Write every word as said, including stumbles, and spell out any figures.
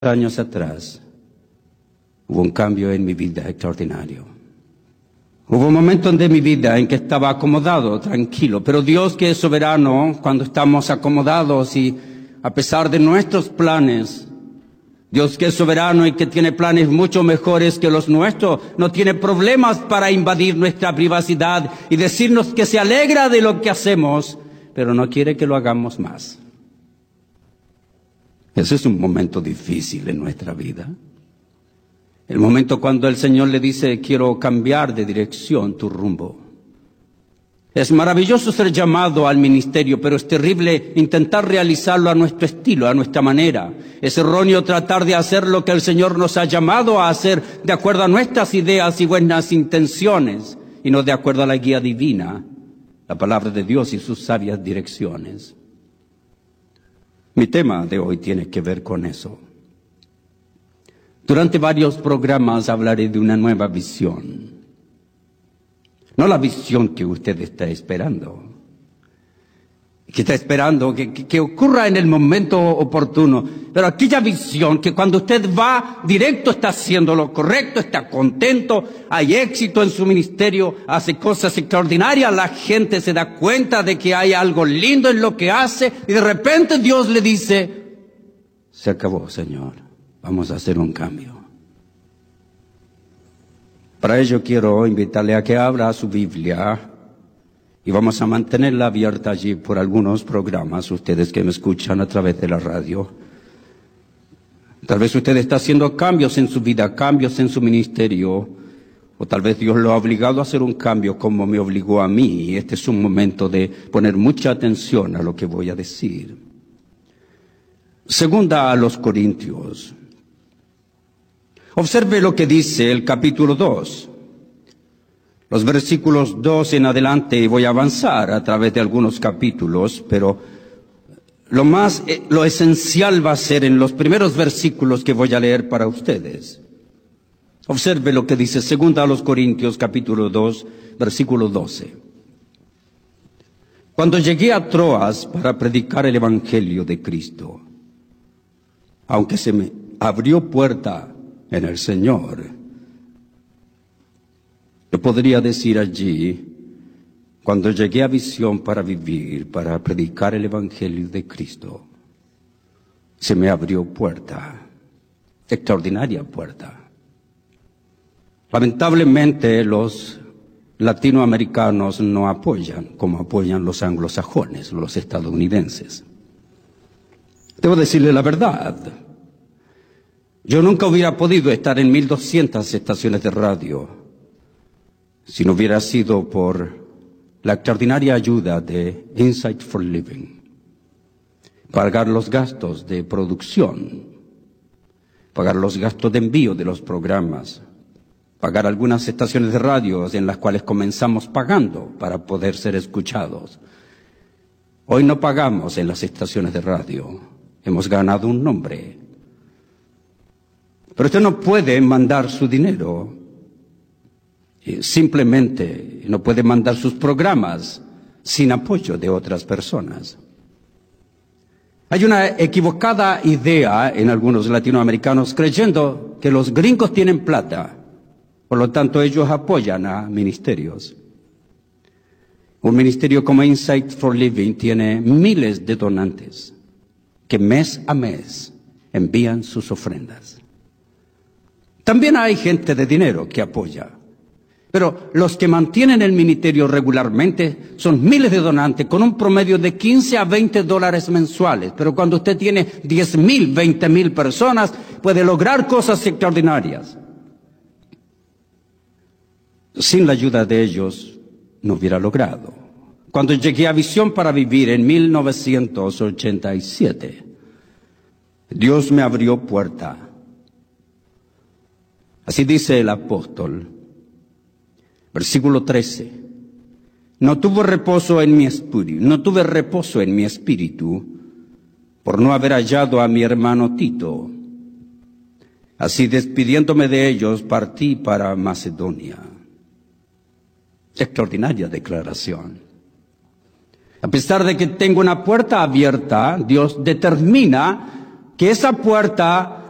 años atrás, hubo un cambio en mi vida extraordinario. Hubo un momento de mi vida en que estaba acomodado, tranquilo, pero Dios, que es soberano, cuando estamos acomodados y a pesar de nuestros planes, Dios, que es soberano y que tiene planes mucho mejores que los nuestros, no tiene problemas para invadir nuestra privacidad y decirnos que se alegra de lo que hacemos, pero no quiere que lo hagamos más. Ese es un momento difícil en nuestra vida. El momento cuando el Señor le dice, quiero cambiar de dirección tu rumbo. Es maravilloso ser llamado al ministerio, pero es terrible intentar realizarlo a nuestro estilo, a nuestra manera. Es erróneo tratar de hacer lo que el Señor nos ha llamado a hacer de acuerdo a nuestras ideas y buenas intenciones, y no de acuerdo a la guía divina, la palabra de Dios y sus sabias direcciones. Mi tema de hoy tiene que ver con eso. Durante varios programas hablaré de una nueva visión. No la visión que usted está esperando. Que está esperando que, que, que ocurra en el momento oportuno. Pero aquella visión que cuando usted va directo está haciendo lo correcto, está contento, hay éxito en su ministerio, hace cosas extraordinarias, la gente se da cuenta de que hay algo lindo en lo que hace y de repente Dios le dice, se acabó, Señor, vamos a hacer un cambio. Para ello quiero invitarle a que abra su Biblia y vamos a mantenerla abierta allí por algunos programas, ustedes que me escuchan a través de la radio. Tal vez usted está haciendo cambios en su vida, cambios en su ministerio, o tal vez Dios lo ha obligado a hacer un cambio como me obligó a mí, y este es un momento de poner mucha atención a lo que voy a decir. Segunda a los Corintios. Observe lo que dice el capítulo dos. Los versículos dos en adelante, y voy a avanzar a través de algunos capítulos, pero lo más, lo esencial va a ser en los primeros versículos que voy a leer para ustedes. Observe lo que dice Segunda a los Corintios, capítulo dos, versículo doce. Cuando llegué a Troas para predicar el evangelio de Cristo, aunque se me abrió puerta en el Señor, yo podría decir allí, cuando llegué a Visión para vivir, para predicar el evangelio de Cristo, se me abrió puerta, extraordinaria puerta. Lamentablemente los latinoamericanos no apoyan como apoyan los anglosajones, los estadounidenses. Debo decirle la verdad. Yo nunca hubiera podido estar en mil doscientas estaciones de radio si no hubiera sido por la extraordinaria ayuda de Insight for Living. Pagar los gastos de producción, pagar los gastos de envío de los programas, pagar algunas estaciones de radio en las cuales comenzamos pagando para poder ser escuchados. Hoy no pagamos en las estaciones de radio, hemos ganado un nombre. Pero usted no puede mandar su dinero, simplemente no puede mandar sus programas sin apoyo de otras personas. Hay una equivocada idea en algunos latinoamericanos creyendo que los gringos tienen plata, por lo tanto ellos apoyan a ministerios. Un ministerio como Insight for Living tiene miles de donantes que mes a mes envían sus ofrendas. También hay gente de dinero que apoya, pero los que mantienen el ministerio regularmente son miles de donantes con un promedio de quince a veinte dólares mensuales. Pero cuando usted tiene diez mil, veinte mil personas, puede lograr cosas extraordinarias. Sin la ayuda de ellos, no hubiera logrado. Cuando llegué a Visión para Vivir en mil novecientos ochenta y siete, Dios me abrió puerta. Así dice el apóstol, versículo trece. No tuve reposo en mi espíritu, no tuve reposo en mi espíritu por no haber hallado a mi hermano Tito. Así despidiéndome de ellos, partí para Macedonia. Extraordinaria declaración. A pesar de que tengo una puerta abierta, Dios determina que esa puerta